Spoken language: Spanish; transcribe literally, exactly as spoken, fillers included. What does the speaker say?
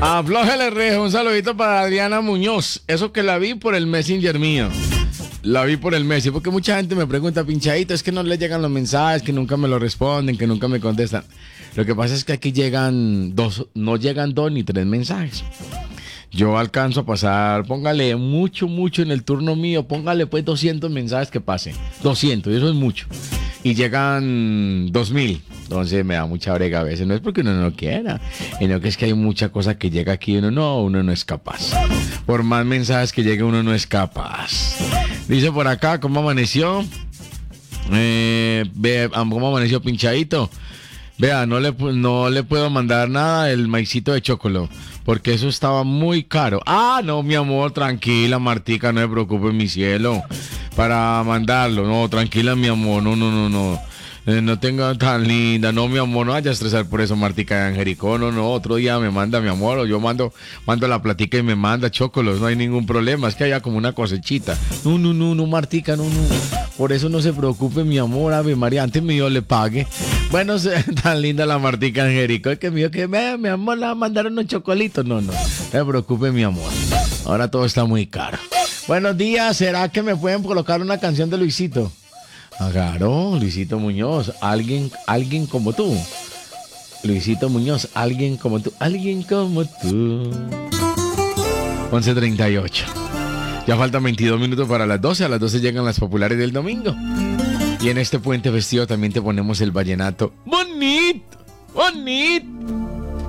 Aflójale rejo, un saludito para Adriana Muñoz. Eso que la vi por el Messenger mío. La vi por el Messenger, porque mucha gente me pregunta, pinchadito, es que no le llegan los mensajes, que nunca me lo responden, que nunca me contestan. Lo que pasa es que aquí llegan dos, no llegan dos ni tres mensajes. Yo alcanzo a pasar, póngale mucho, mucho en el turno mío, póngale pues doscientos mensajes que pasen. doscientos, y eso es mucho. Y llegan dos mil. Entonces me da mucha brega a veces. No es porque uno no quiera, sino que es que hay mucha cosa que llega aquí y uno no, uno no es capaz. Por más mensajes que llegue, uno no es capaz. Dice por acá, ¿cómo amaneció? Eh, ve, ¿cómo amaneció pinchadito? Vea, no le, no le puedo mandar nada el maicito de chocolo, porque eso estaba muy caro. Ah, no, mi amor, tranquila, Martica, no me preocupes, mi cielo, para mandarlo. No, tranquila, mi amor, no, no, no, no. Eh, no tenga tan linda, no, mi amor, no vaya a estresar por eso, Martica de Angélico. No, no, otro día me manda, mi amor, o yo mando, mando la platica y me manda chocolos, no hay ningún problema, es que haya como una cosechita. No, no, no, no, Martica, no, no, por eso no se preocupe, mi amor, Ave María, antes mío le pague. Bueno, tan linda la Martica de Angélico, es que mío, que me, mi amor, le va a mandar unos chocolitos, no, no, no se preocupe, mi amor, ahora todo está muy caro. Buenos días, ¿será que me pueden colocar una canción de Luisito? Ah, claro, Luisito Muñoz, alguien, alguien como tú. Luisito Muñoz, alguien como tú, alguien como tú. once treinta y ocho. Ya faltan veintidós minutos para las doce. A las doce llegan las populares del domingo. Y en este puente vestido también te ponemos el vallenato. ¡Bonito! ¡Bonito!